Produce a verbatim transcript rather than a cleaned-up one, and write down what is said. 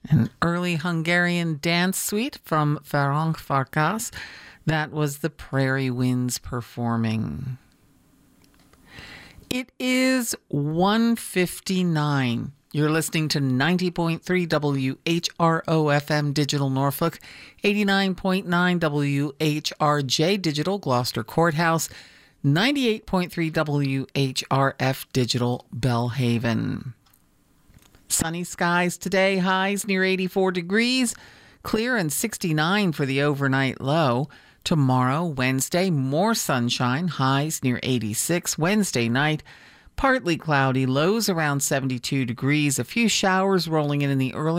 An early Hungarian dance suite from Ferenc Farkas. That was the Prairie Winds performing. It is one fifty-nine. You're listening to ninety point three W H R O F M Digital Norfolk, eighty-nine point nine W H R J Digital Gloucester Courthouse, ninety-eight point three W H R F Digital Belhaven. Sunny skies today, highs near eighty-four degrees, clear and sixty-nine for the overnight low. Tomorrow, Wednesday, more sunshine, highs near eighty-six. Wednesday night, partly cloudy, lows around seventy-two degrees. A few showers rolling in in the early